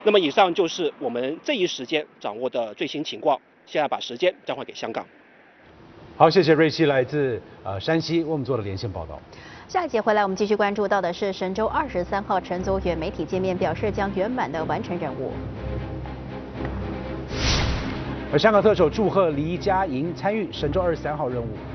那么以上就是我们这一时间掌握的最新情况。现在把时间交还给香港。 好，谢谢瑞希来自山西为我们做的连线报道。 下一节回来，我们继续关注到的是神舟23号乘组与媒体见面，表示将圆满的完成任务。 而香港特首祝贺黎佳莹参与神舟23号任务。